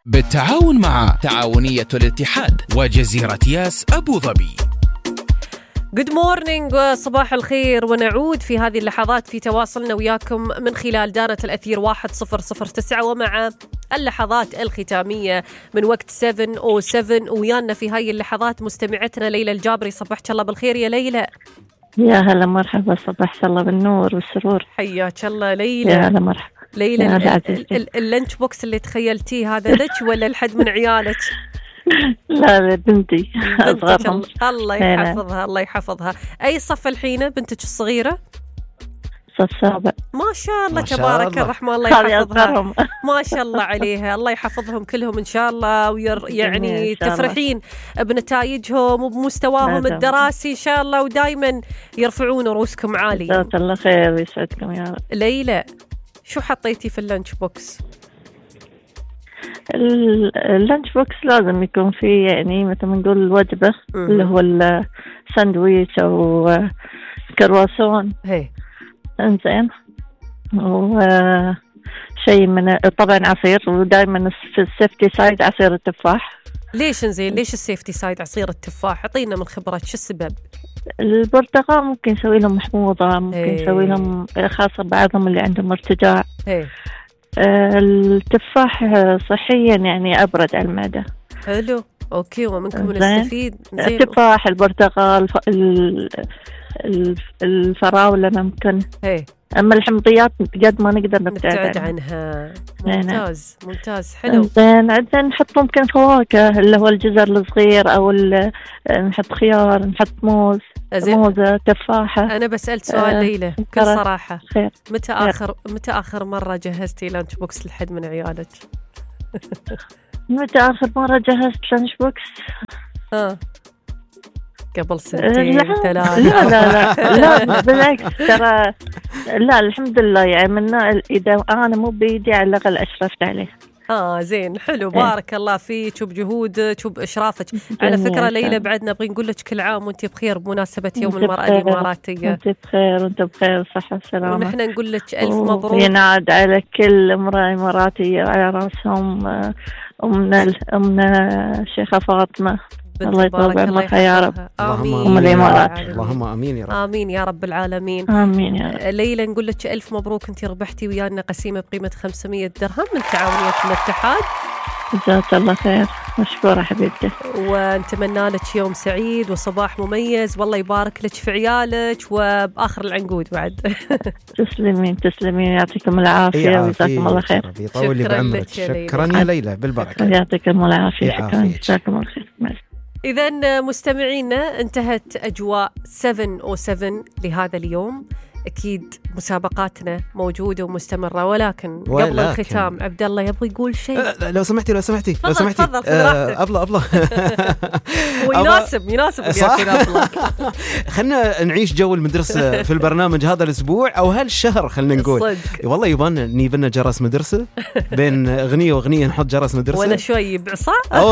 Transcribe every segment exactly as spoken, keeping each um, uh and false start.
بالتعاون مع تعاونية الاتحاد وجزيرة ياس أبو ظبي. Good morning وصباح الخير، ونعود في هذه اللحظات في تواصلنا وياكم من خلال دانة الأثير واحد صفر صفر تسعة، ومع اللحظات الختامية من وقت سبعة أو سبعة، ويانا في هاي اللحظات مستمعتنا ليلى الجابري. صبحت الله بالخير يا ليلى. يا هلا مرحبا، صبحت الله بالنور والسرور. حياك الله ليلى. يا هلا مرحبا ليلى. اللانش بوكس اللي تخيلتيه هذا لك ولا لحد من عيالك؟ لا بنتي أصغرهم. الله يحفظها الله يحفظها. أي صف الحين بنتك الصغيرة؟ صف سابع. ما شاء الله تبارك الرحمن، الله يحفظها. ما شاء الله عليها، الله يحفظهم كلهم إن شاء الله، وير يعني تفرحين بنتائجهم وبمستواهم الدراسي إن شاء الله، ودايما يرفعون رؤوسكم عالي. جزاك الله خير ويسعدكم يا رب. ليلى، شو حطيتي في اللانش بوكس؟ اللانش بوكس لازم يكون فيه يعني مثل ما نقول وجبة اللي هو الساندويتش أو كرواسون. هي انزين، وشيء من طبعا عصير، ودائما في السيفتي سايد عصير التفاح. ليش انزين؟ ليش السيفتي سايد عصير التفاح؟ اعطينا من خبرات، شو السبب؟ البرتقال ممكن نسوي لهم محموضة، ممكن نسوي لهم خاصة بعضهم اللي عندهم ارتجاع. هي. التفاح صحيا يعني أبرد على المعدة. حلو، أوكي، ومنكم نستفيد. التفاح، البرتقال، الفراولة ممكن. هي. أما الحمضيات قد ما نقدر نبتعد عنها. ممتاز ممتاز، حلو. زين، عندنا نحط ممكن فواكه اللي هو الجزر الصغير، أو نحط خيار، نحط موز، موزة، تفاحة. أنا بسألت سؤال ليلى بكل صراحة، خير. متى آخر متى آخر مرة جهزتي لانش بوكس لحد من عيالك؟ متى آخر مرة جهزت لانش بوكس؟ ها قبل سنتين ثلاثة؟ لا لا لا لا بالعكس ترى، لا الحمد لله يعني من إذا أنا مو بيدي على الأقل أشرفت عليه. آه زين، حلو، بارك الله فيك وبجهودك وبإشرافك. على فكرة ليلى، بعدنا نبغي نقول لك كل عام وأنت بخير بمناسبة يوم المرأة الإماراتية. أنت بخير وأنت بخير، صحة وسلامة. ونحن نقول لك ألف مبروك. ينعاد على كل امرأة إماراتية على رأسهم أمنا أمنا الشيخة فاطمة، الله يطول عمرها يا رب. آمين. الإمارات. اللهم آمين يا رب. آمين يا رب العالمين. آمين يا رب. ليلى، نقول لك ألف مبروك، أنت ربحتي ويانا قسيمة بقيمة خمسمية درهم من تعاونية الاتحاد. جزاك الله خير، مشكورة حبيبتي، ونتمنى لك يوم سعيد وصباح مميز، والله يبارك لك في عيالك وبآخر العنقود بعد. تسلمين تسلمين، يعطيكم العافية وجزاكم الله خير. يطول لي بعمرك. شكرا يا ليلى، بالبركة. يعطيكم العافية. شكرا، جزاكم الله خير. إذن مستمعينا، انتهت أجواء سبعة أو سبعة لهذا اليوم. أكيد مسابقاتنا موجودة ومستمرة، ولكن, ولكن قبل الختام عبد الله يبغى يقول شيء. لو سمحتي لو سمحتي لو سمحتي تفضل تفضل. أبلة أبلة ويناسب يناسب أبلة. خلنا نعيش جو المدرسة في البرنامج هذا الأسبوع أو هالشهر. خلنا نقول صدق. والله يبان نيبنا جرس مدرسة، بين أغنية وأغنية نحط جرس مدرسة. وأنا شوي بعصا.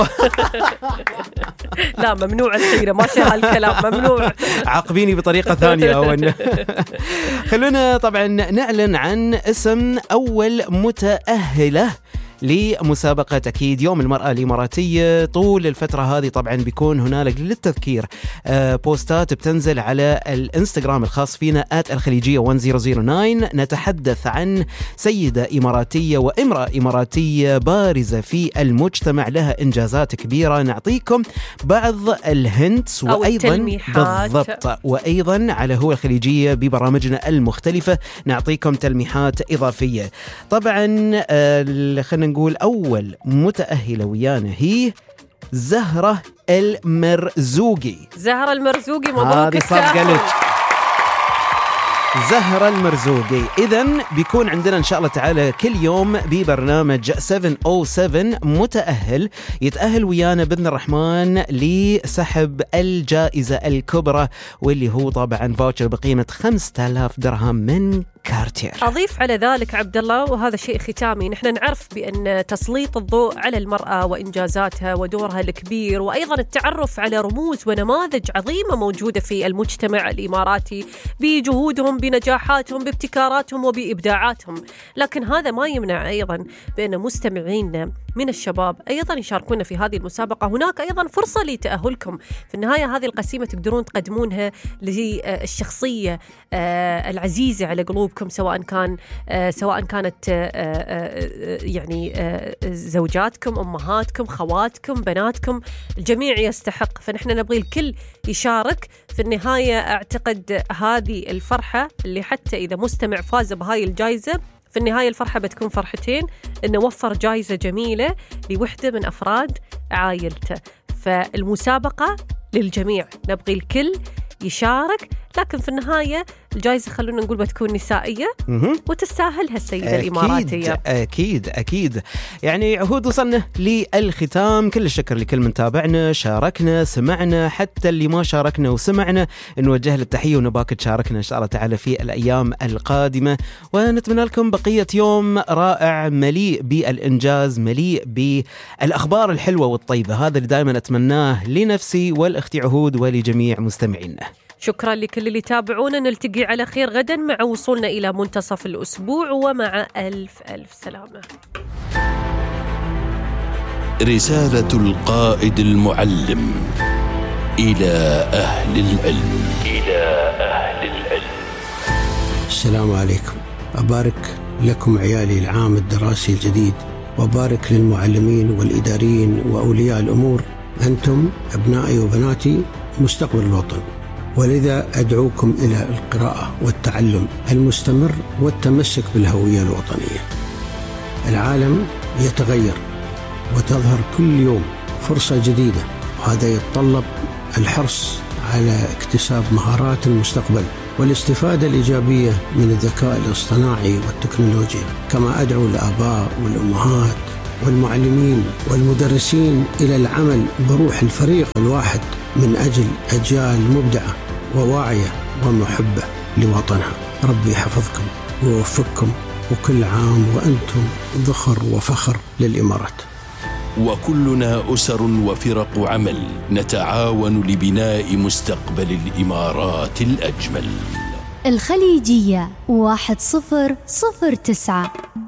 لا ممنوع الحيرة، ما شاء هالكلام ممنوع. عاقبيني بطريقة ثانية. أو خلونا طبعا نعلن عن اسم أول متأهلة لمسابقة أكيد يوم المرأة الإماراتية. طول الفترة هذه طبعا بيكون هنالك للتذكير بوستات بتنزل على الانستغرام الخاص فينا آت الخليجية واحد صفر صفر تسعة. نتحدث عن سيدة إماراتية وامرأة إماراتية بارزة في المجتمع، لها إنجازات كبيرة. نعطيكم بعض الهنتس وأيضا بالضبط، وأيضا على هو الخليجية ببرامجنا المختلفة نعطيكم تلميحات إضافية. طبعا خلينا نقول أول متأهلة ويانا هي زهرة المرزوقي. زهرة المرزوقي، مبروك. هذه صفقة لك زهرة المرزوقي. إذن بيكون عندنا إن شاء الله تعالى كل يوم ببرنامج سبعة أو سبعة متأهل يتأهل ويانا بإذن الرحمن لسحب الجائزة الكبرى، واللي هو طبعا فاوتشر بقيمة خمسة آلاف درهم من كارتير. أضيف على ذلك عبد الله، وهذا شيء ختامي، نحن نعرف بأن تسليط الضوء على المرأة وإنجازاتها ودورها الكبير، وأيضا التعرف على رموز ونماذج عظيمة موجودة في المجتمع الإماراتي بجهودهم، بنجاحاتهم، بابتكاراتهم وبإبداعاتهم. لكن هذا ما يمنع أيضا بأن مستمعينا من الشباب أيضا يشاركونا في هذه المسابقة. هناك أيضا فرصة لتأهلكم. في النهاية هذه القسيمة تقدرون تقدمونها للشخصية العزيزة على قلوبكم، سواء كان سواء كانت يعني زوجاتكم، أمهاتكم، خواتكم، بناتكم، الجميع يستحق. فنحن نبغي الكل يشارك. في النهاية أعتقد هذه الفرحة اللي حتى إذا مستمع فاز بهاي الجائزة، في النهاية الفرحة بتكون فرحتين، إنه وفر جائزة جميلة لوحدة من أفراد عائلته. فالمسابقة للجميع، نبغي الكل يشارك، لكن في النهاية الجائزة خلونا نقول بتكون نسائية وتستاهلها السيدة أكيد الإماراتية. أكيد أكيد. يعني عهود وصلنا للختام. كل الشكر لكل من تابعنا، شاركنا، سمعنا، حتى اللي ما شاركنا وسمعنا نوجه له التحية ونباك تشاركنا إن شاء الله تعالى في الأيام القادمة. ونتمنى لكم بقية يوم رائع مليء بالإنجاز، مليء بالأخبار الحلوة والطيبة. هذا اللي دائما أتمناه لنفسي والأختي عهود ولجميع مستمعينا. شكرا لكل اللي تابعونا. نلتقي على خير غدا مع وصولنا إلى منتصف الأسبوع، ومع ألف ألف سلامة. رسالة القائد المعلم إلى أهل العلم. إلى أهل العلم. السلام عليكم. أبارك لكم عيالي العام الدراسي الجديد، وأبارك للمعلمين والإداريين وأولياء الأمور. أنتم أبنائي وبناتي مستقبل الوطن، ولذا أدعوكم إلى القراءة والتعلم المستمر والتمسك بالهوية الوطنية. العالم يتغير وتظهر كل يوم فرصة جديدة، وهذا يتطلب الحرص على اكتساب مهارات المستقبل والاستفادة الإيجابية من الذكاء الاصطناعي والتكنولوجيا. كما أدعو الآباء والأمهات والمعلمين والمدرسين إلى العمل بروح الفريق الواحد من أجل أجيال مبدعة وواعية ومحبة لوطنها. ربي يحفظكم ويوفقكم، وكل عام وأنتم ذخر وفخر للإمارات. وكلنا أسر وفرق عمل نتعاون لبناء مستقبل الإمارات الأجمل. الخليجية واحد صفر صفر تسعة.